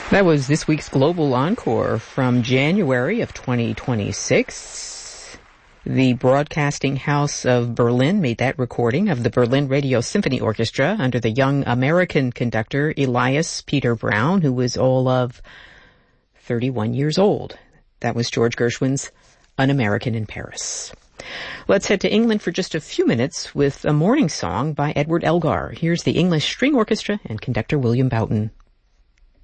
That was this week's Global Encore from January of 2026. The Broadcasting House of Berlin made that recording of the Berlin Radio Symphony Orchestra under the young American conductor Elias Peter Brown, who was all of 31 years old. That was George Gershwin's An American in Paris. Let's head to England for just a few minutes with a morning song by Edward Elgar. Here's the English String Orchestra and conductor William Boughton.